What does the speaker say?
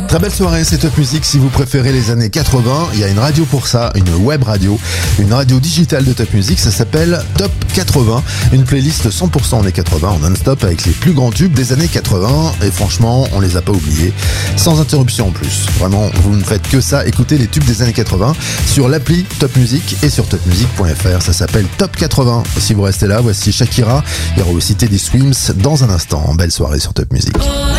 Très belle soirée, c'est Top Music. Si vous préférez les années 80, il y a une radio pour ça, une web radio, une radio digitale de Top Music. Ça s'appelle Top 80, une playlist 100% années 80 en non-stop avec les plus grands tubes des années 80. Et franchement, on les a pas oubliés, sans interruption en plus. Vraiment, vous ne faites que ça, écoutez les tubes des années 80 sur l'appli Top Music et sur topmusic.fr. Ça s'appelle Top 80. Si vous restez là, voici Shakira. Il y aura aussi Teddy Swims dans un instant. Belle soirée sur Top Music.